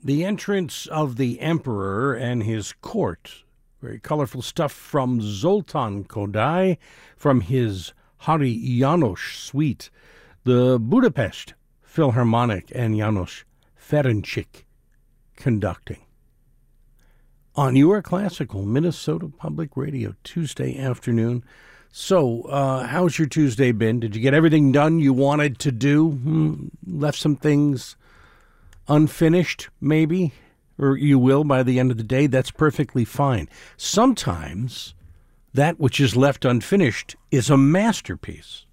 The entrance of the emperor and his court. Very colorful stuff from Zoltan Kodály from his Hari János suite. The Budapest Philharmonic and János Ferencsik conducting. On Your Classical, Minnesota Public Radio, Tuesday afternoon. So, how's your Tuesday been? Did you get everything done you wanted to do? Left some things unfinished, maybe? Or you will by the end of the day? That's perfectly fine. Sometimes that which is left unfinished is a masterpiece.